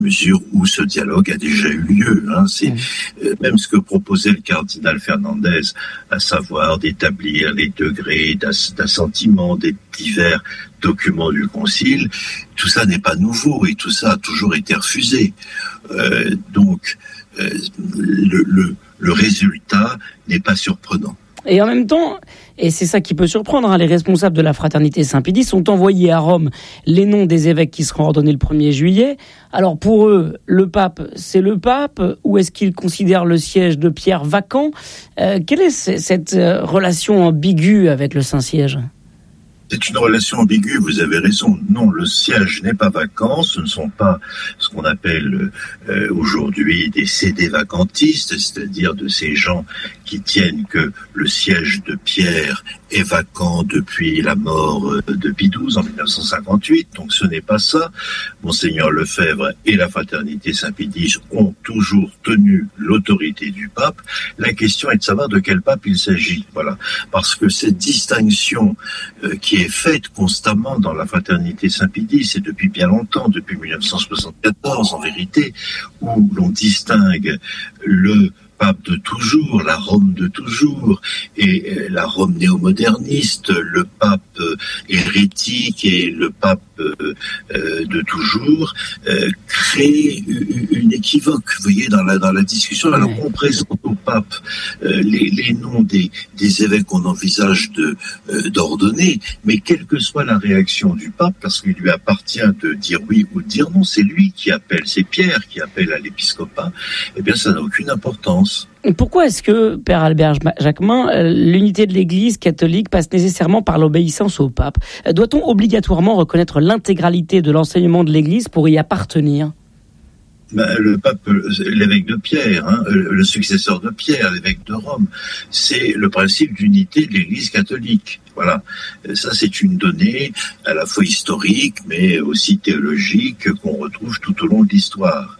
mesure où ce dialogue a déjà eu lieu. C'est même ce que proposait le cardinal Fernandez, à savoir d'établir les degrés d'assentiment des divers documents du Concile. Tout ça n'est pas nouveau et tout ça a toujours été refusé. Donc, le résultat n'est pas surprenant. Et en même temps, et c'est ça qui peut surprendre, les responsables de la Fraternité Saint-Pédis ont envoyé à Rome les noms des évêques qui seront ordonnés le 1er juillet. Alors pour eux, le pape, c'est le pape, ou est-ce qu'ils considèrent le siège de Pierre vacant ? Quelle est cette relation ambiguë avec le Saint-Siège ? C'est une relation ambiguë, vous avez raison. Non, le siège n'est pas vacant, ce ne sont pas ce qu'on appelle aujourd'hui des sédévacantistes, c'est-à-dire de ces gens qui tiennent que le siège de Pierre est vacant depuis la mort de Pie XII en 1958, donc ce n'est pas ça. Monseigneur Lefebvre et la Fraternité Saint-Pédis ont toujours tenu l'autorité du pape. La question est de savoir de quel pape il s'agit, voilà. Parce que cette distinction qui est faite constamment dans la Fraternité Saint-Pédis, et depuis bien longtemps, depuis 1974 en vérité, où l'on distingue le pape de toujours, la Rome de toujours, et la Rome néo-moderniste, le pape hérétique et le pape de toujours, crée une équivoque, vous voyez, dans la discussion. Alors qu'on présente au pape les noms des évêques qu'on envisage d'ordonner, mais quelle que soit la réaction du pape, parce qu'il lui appartient de dire oui ou de dire non, c'est lui qui appelle, c'est Pierre qui appelle à l'épiscopat, eh bien ça n'a aucune importance. Pourquoi est-ce que, Père Albert Jacquemin, l'unité de l'Église catholique passe nécessairement par l'obéissance au pape ? Doit-on obligatoirement reconnaître l'intégralité de l'enseignement de l'Église pour y appartenir ? Le pape, l'évêque de Pierre, le successeur de Pierre, l'évêque de Rome, c'est le principe d'unité de l'Église catholique. Voilà, ça c'est une donnée à la fois historique, mais aussi théologique qu'on retrouve tout au long de l'histoire.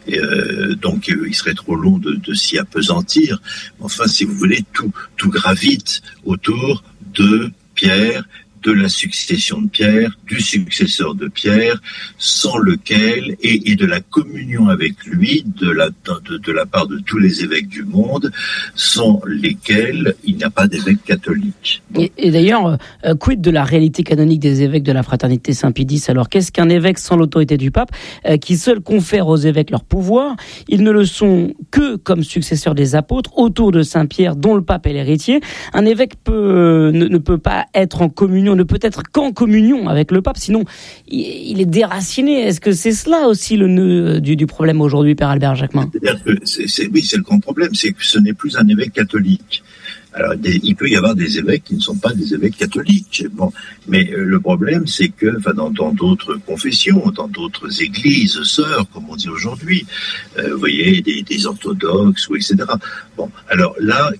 Donc il serait trop long de s'y appesantir. Enfin, si vous voulez, tout gravite autour de Pierre, de la succession de Pierre, du successeur de Pierre, sans lequel, et de la communion avec lui, de la part de tous les évêques du monde, sans lesquels il n'y a pas d'évêque catholique. Et d'ailleurs, quid de la réalité canonique des évêques de la Fraternité Saint-Pédis ? Alors, qu'est-ce qu'un évêque sans l'autorité du pape, qui seul confère aux évêques leur pouvoir ? Ils ne le sont que comme successeurs des apôtres, autour de Saint-Pierre, dont le pape est l'héritier. Un évêque ne peut pas être en communion, ne peut être qu'en communion avec le pape, sinon il est déraciné. Est-ce que c'est cela aussi le nœud du problème aujourd'hui, Père Albert Jacquemin ? C'est-à-dire que oui, c'est le grand problème, c'est que ce n'est plus un évêque catholique. Alors, il peut y avoir des évêques qui ne sont pas des évêques catholiques. Bon, mais le problème, c'est que, dans d'autres confessions, dans d'autres églises sœurs, comme on dit aujourd'hui, vous voyez, des orthodoxes ou etc. Bon, alors là,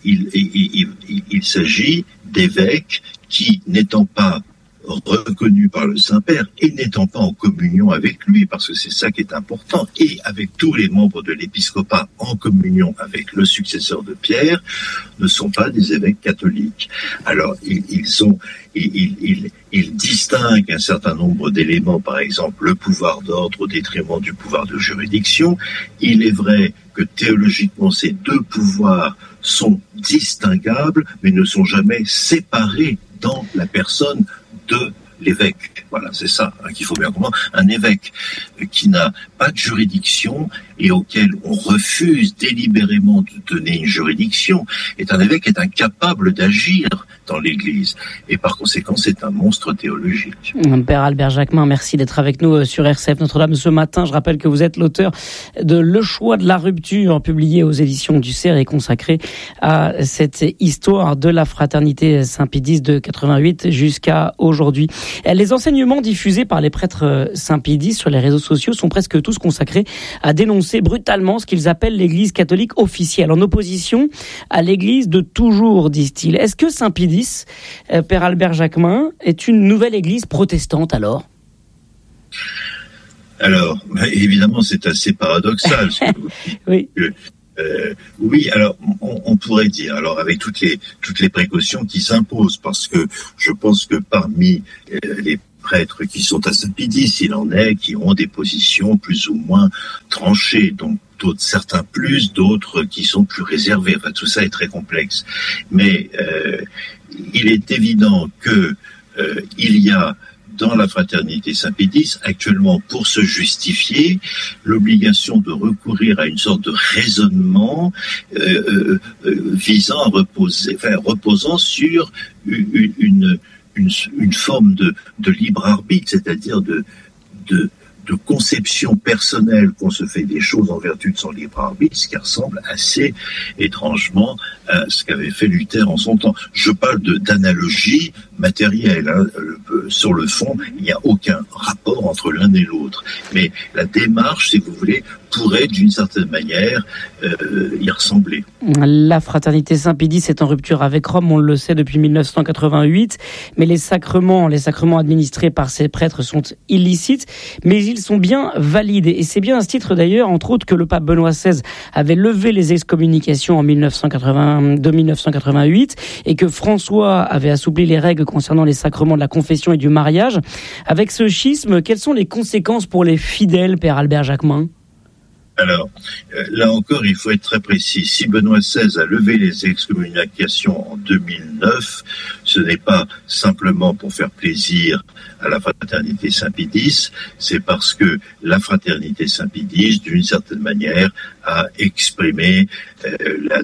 il s'agit d'évêques qui, n'étant pas reconnu par le Saint-Père et n'étant pas en communion avec lui, parce que c'est ça qui est important, et avec tous les membres de l'épiscopat en communion avec le successeur de Pierre, ne sont pas des évêques catholiques. Alors, ils distinguent un certain nombre d'éléments, par exemple le pouvoir d'ordre au détriment du pouvoir de juridiction. Il est vrai que théologiquement, ces deux pouvoirs sont distinguables, mais ne sont jamais séparés dans la personne de l'évêque. Voilà, c'est ça qu'il faut bien comprendre. Un évêque qui n'a pas de juridiction et auquel on refuse délibérément de donner une juridiction est un évêque qui est incapable d'agir dans l'Église. Et par conséquent, c'est un monstre théologique. Père Albert Jacquemin, merci d'être avec nous sur RCF Notre-Dame ce matin. Je rappelle que vous êtes l'auteur de Le choix de la rupture, publié aux éditions du Cerf et consacré à cette histoire de la Fraternité Saint-Pédis de 88 jusqu'à aujourd'hui. Les enseignements diffusés par les prêtres Saint-Pédis sur les réseaux sociaux sont presque tous consacrés à dénoncer brutalement ce qu'ils appellent l'Église catholique officielle, en opposition à l'Église de toujours, disent-ils. Est-ce que Saint-Pédis, Père Albert Jacquemin, est une nouvelle Église protestante alors ? Alors, évidemment, c'est assez paradoxal. Oui. Oui, alors on pourrait dire, alors avec toutes les précautions qui s'imposent, parce que je pense que parmi les prêtres qui sont à Saint-Pédis, il en est qui ont des positions plus ou moins tranchées, donc certains plus, d'autres qui sont plus réservés. Enfin, tout ça est très complexe. Mais il est évident que il y a dans la fraternité Saint-Pédis, actuellement, pour se justifier, l'obligation de recourir à une sorte de raisonnement visant à reposant sur une forme de libre arbitre, c'est-à-dire de conception personnelle qu'on se fait des choses en vertu de son libre arbitre, ce qui ressemble assez étrangement à ce qu'avait fait Luther en son temps. Je parle d'analogie matérielle. Sur le fond, il n'y a aucun rapport entre l'un et l'autre. Mais la démarche, si vous voulez, pourrait d'une certaine manière y ressembler. La fraternité Saint-Pédis est en rupture avec Rome, on le sait depuis 1988, mais les sacrements administrés par ces prêtres sont illicites, mais ils sont bien valides. Et c'est bien à ce titre d'ailleurs, entre autres, que le pape Benoît XVI avait levé les excommunications en 1988 et que François avait assoupli les règles concernant les sacrements de la confession et du mariage. Avec ce schisme, quelles sont les conséquences pour les fidèles, Père Albert Jacquemin ? Alors, là encore, il faut être très précis. Si Benoît XVI a levé les excommunications en 2009, ce n'est pas simplement pour faire plaisir à la fraternité Saint-Pédis, c'est parce que la fraternité Saint-Pédis, d'une certaine manière, a exprimé la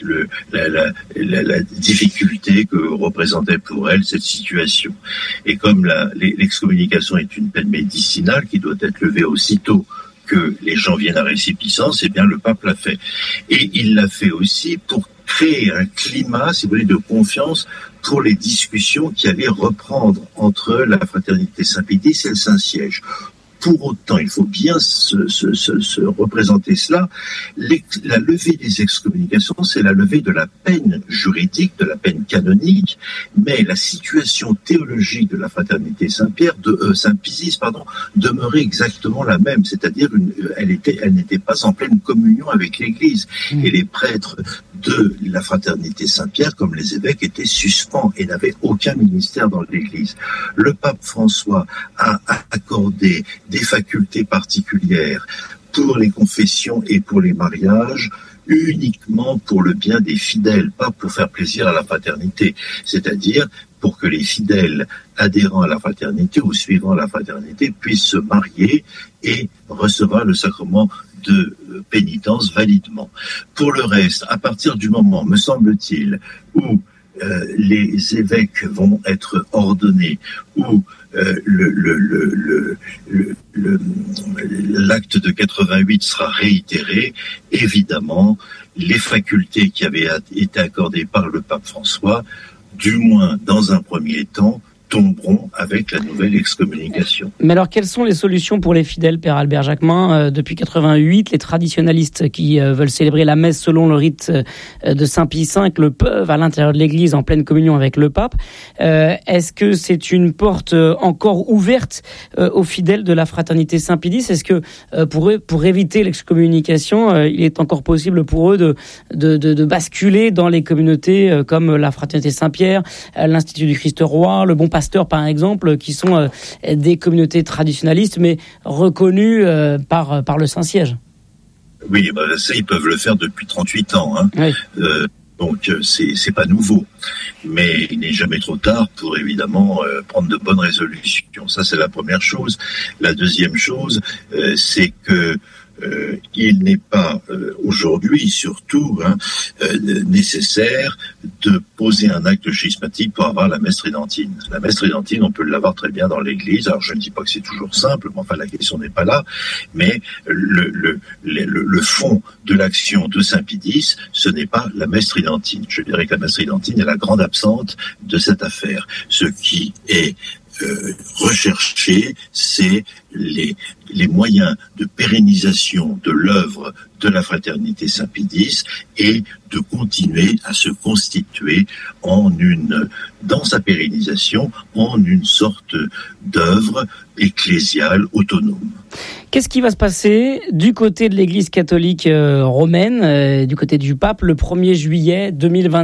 difficulté que représentait pour elle cette situation. Et comme l'excommunication est une peine médicinale qui doit être levée aussitôt que les gens viennent à récipicence, eh bien le pape l'a fait. Et il l'a fait aussi pour créer un climat, si vous voulez, de confiance pour les discussions qui allaient reprendre entre la fraternité Saint-Pédis et le Saint-Siège. Pour autant, il faut bien se représenter cela. La levée des excommunications, c'est la levée de la peine juridique, de la peine canonique, mais la situation théologique de la fraternité Saint-Pédis, demeurait exactement la même, c'est-à-dire elle n'était pas en pleine communion avec l'Église. Et les prêtres de la fraternité Saint-Pierre, comme les évêques, étaient suspens et n'avaient aucun ministère dans l'Église. Le pape François a accordé des facultés particulières pour les confessions et pour les mariages, uniquement pour le bien des fidèles, pas pour faire plaisir à la fraternité, c'est-à-dire pour que les fidèles adhérents à la fraternité ou suivant la fraternité puissent se marier et recevoir le sacrement de pénitence validement. Pour le reste, à partir du moment, me semble-t-il, où les évêques vont être ordonnés, où l'acte de 88 sera réitéré, évidemment, les facultés qui avaient été accordées par le pape François, du moins dans un premier temps, tomberont avec la nouvelle excommunication. Mais alors, quelles sont les solutions pour les fidèles, Père Albert Jacquemin ? Depuis 88, les traditionalistes qui veulent célébrer la messe selon le rite de Saint Pie V le peuvent à l'intérieur de l'Église en pleine communion avec le pape. Est-ce que c'est une porte encore ouverte aux fidèles de la fraternité Saint-Pédis ? Est-ce que pour éviter l'excommunication, il est encore possible pour eux de basculer dans les communautés comme la fraternité Saint-Pierre, l'Institut du Christ Roi, le Bon Pasteur par exemple, qui sont des communautés traditionnalistes mais reconnues par le Saint-Siège? Oui, ça ils peuvent le faire depuis 38 ans. Hein. Oui. Donc c'est pas nouveau, mais il n'est jamais trop tard pour évidemment prendre de bonnes résolutions. Ça c'est la première chose. La deuxième chose, c'est que il n'est pas aujourd'hui surtout nécessaire de poser un acte schismatique pour avoir la messe tridentine. La messe tridentine, on peut l'avoir très bien dans l'Église. Alors je ne dis pas que c'est toujours simple, mais enfin la question n'est pas là. Mais le fond de l'action de Saint-Pédis, ce n'est pas la messe tridentine. Je dirais que la messe tridentine est la grande absente de cette affaire. Ce qui est recherché, c'est les moyens de pérennisation de l'œuvre de la Fraternité Saint-Pédis et de continuer à se constituer dans sa pérennisation, en une sorte d'œuvre ecclésiale autonome. Qu'est-ce qui va se passer du côté de l'Église catholique romaine, du côté du pape, le 1er juillet 2026 ?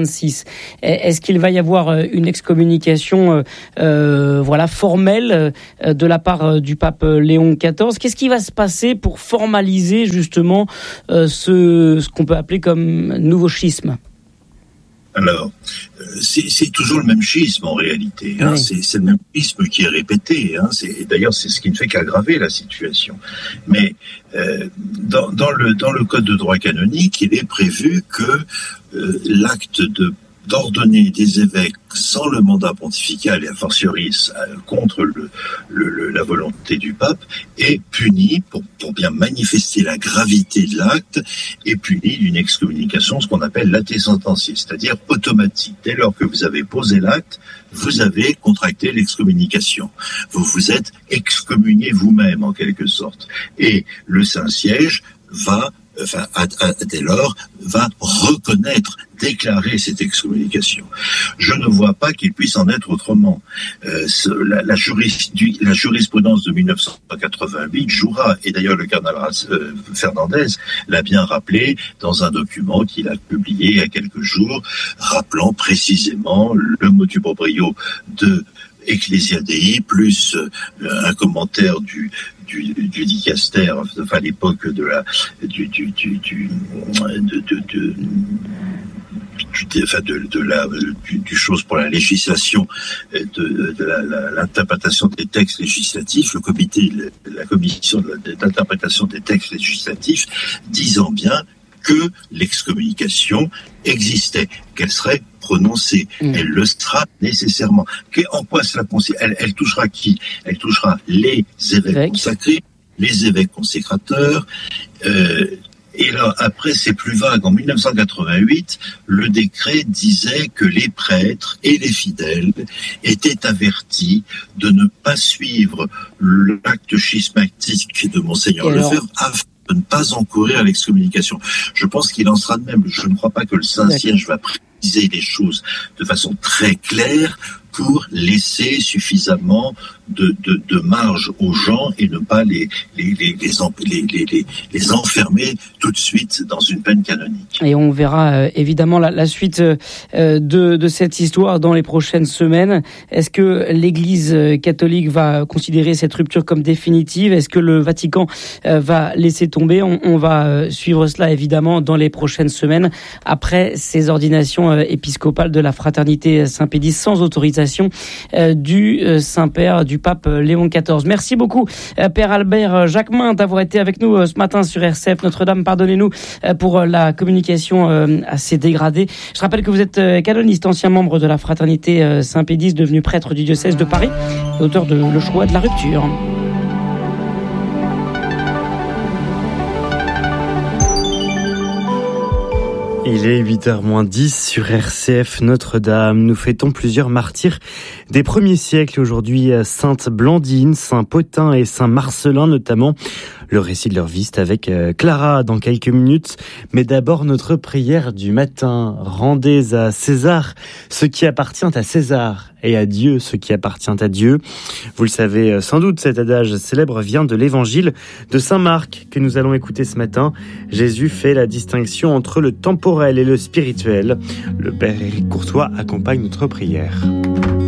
Est-ce qu'il va y avoir une excommunication formelle de la part du pape Léon XIV ? Qu'est-ce qui va se passer pour formaliser justement ce qu'on peut appeler comme nouveau schisme ? Alors, c'est toujours le même schisme en réalité. Oui. C'est le même schisme qui est répété. D'ailleurs, c'est ce qui ne fait qu'aggraver la situation. Mais dans le Code de droit canonique, il est prévu que l'acte d'ordonner des évêques sans le mandat pontifical et a fortiori contre la volonté du pape est puni, pour bien manifester la gravité de l'acte, est puni d'une excommunication, ce qu'on appelle late sententia, c'est-à-dire automatique. Dès lors que vous avez posé l'acte, vous avez contracté l'excommunication. Vous vous êtes excommunié vous-même en quelque sorte. Et le Saint-Siège dès lors, va déclarer cette excommunication. Je ne vois pas qu'il puisse en être autrement. La jurisprudence de 1988 jouera, et d'ailleurs le cardinal Fernandez l'a bien rappelé dans un document qu'il a publié il y a quelques jours, rappelant précisément le motu proprio de Ecclesia Dei, plus un commentaire du dicaster, à l'époque du chose pour la législation, de l'interprétation des textes législatifs, la commission d'interprétation des textes législatifs, disant bien que l'excommunication existait, qu'elle serait prononcée. Elle le sera nécessairement. En quoi cela consiste ? Elle touchera qui ? Elle touchera les évêques consacrés, les évêques consécrateurs. Et là, après, c'est plus vague. En 1988, le décret disait que les prêtres et les fidèles étaient avertis de ne pas suivre l'acte schismatique de Monseigneur Lefebvre afin de ne pas encourir l'excommunication. Je pense qu'il en sera de même. Je ne crois pas que le Saint-Siège va préciser les choses de façon très claire pour laisser suffisamment de marge aux gens et ne pas les enfermer tout de suite dans une peine canonique. Et on verra évidemment la suite de cette histoire dans les prochaines semaines. Est-ce que l'Église catholique va considérer cette rupture comme définitive ? Est-ce que le Vatican va laisser tomber ? On va suivre cela évidemment dans les prochaines semaines après ces ordinations épiscopales de la Fraternité Saint-Pédis sans autorisation du Saint-Père, du pape Léon XIV. Merci beaucoup, Père Albert Jacquemin, d'avoir été avec nous ce matin sur RCF. Notre-Dame, pardonnez-nous pour la communication assez dégradée. Je rappelle que vous êtes canoniste, ancien membre de la Fraternité Saint-Pédis, devenu prêtre du diocèse de Paris, et auteur de Le choix de la rupture. Il est 8h-10 sur RCF Notre-Dame. Nous fêtons plusieurs martyrs des premiers siècles. Aujourd'hui, Sainte Blandine, Saint Pothin et Saint Marcellin notamment. Le récit de leur vie, c'est avec Clara dans quelques minutes. Mais d'abord, notre prière du matin. Rendez à César ce qui appartient à César et à Dieu ce qui appartient à Dieu. Vous le savez sans doute, cet adage célèbre vient de l'évangile de Saint Marc que nous allons écouter ce matin. Jésus fait la distinction entre le temporel et le spirituel. Le Père Éric Courtois accompagne notre prière.